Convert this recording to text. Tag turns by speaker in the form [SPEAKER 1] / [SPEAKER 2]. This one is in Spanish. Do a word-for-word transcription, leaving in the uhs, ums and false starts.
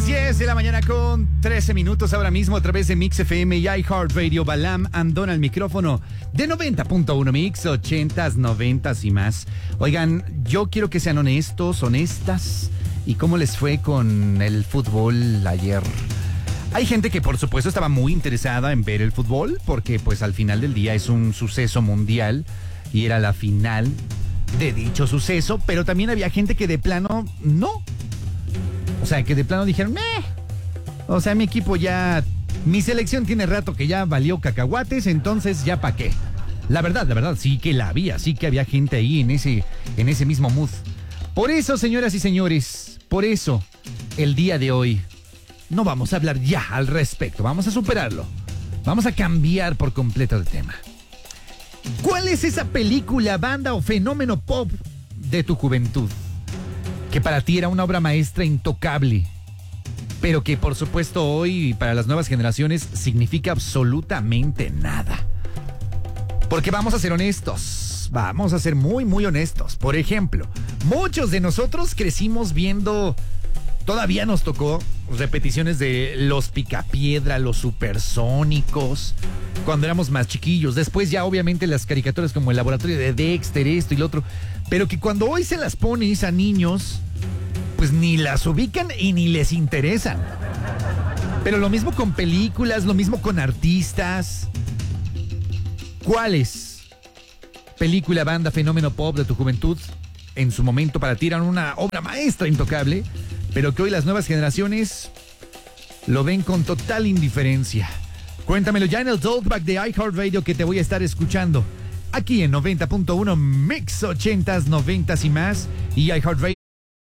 [SPEAKER 1] diez de la mañana con trece minutos ahora mismo a través de Mix F M y iHeartRadio. Balam Andona al micrófono de noventa punto uno Mix, ochentas, noventas y más. Oigan, yo quiero que sean honestos, honestas. ¿Y cómo les fue con el fútbol ayer? Hay gente que por supuesto estaba muy interesada en ver el fútbol porque pues al final del día es un suceso mundial y era la final de dicho suceso, pero también había gente que de plano no. O sea, que de plano dijeron, meh. O sea, mi equipo ya, mi selección tiene rato que ya valió cacahuates, entonces ya pa' qué. La verdad, la verdad, sí que la había, sí que había gente ahí en ese, en ese mismo mood. Por eso, señoras y señores, por eso, el día de hoy, no vamos a hablar ya al respecto, vamos a superarlo. Vamos a cambiar por completo de tema. ¿Cuál es esa película, banda o fenómeno pop de tu juventud que para ti era una obra maestra intocable, pero que por supuesto hoy para las nuevas generaciones significa absolutamente nada? Porque vamos a ser honestos, vamos a ser muy muy honestos. Por ejemplo, muchos de nosotros crecimos viendo, todavía nos tocó repeticiones de Los Picapiedra, Los Supersónicos, cuando éramos más chiquillos. Después ya obviamente las caricaturas como El Laboratorio de Dexter, esto y lo otro. Pero que cuando hoy se las pones a niños, pues ni las ubican y ni les interesan. Pero lo mismo con películas, lo mismo con artistas. ¿Cuáles? Película, banda, fenómeno pop de tu juventud en su momento para ti eran una obra maestra intocable, pero que hoy las nuevas generaciones lo ven con total indiferencia. Cuéntamelo ya en el Talkback de iHeartRadio, que te voy a estar escuchando aquí en noventa punto uno Mix, ochentas, noventas y más, y iHeartRadio.